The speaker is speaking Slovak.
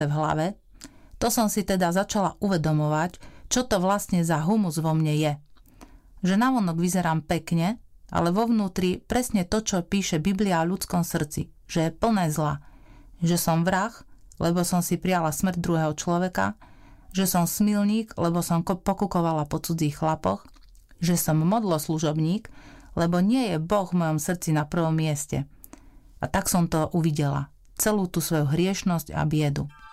v hlave, to som si teda začala uvedomovať, čo to vlastne za humus vo mne je. Že navonok vyzerám pekne, ale vo vnútri presne to, čo píše Biblia o ľudskom srdci, že je plné zla. Že som vrah, lebo som si prijala smrť druhého človeka, že som smilník, lebo som pokukovala po cudzích chlapoch, že som modloslužobník, lebo nie je Boh v mojom srdci na prvom mieste. A tak som to uvidela, celú tú svoju hriešnosť a biedu.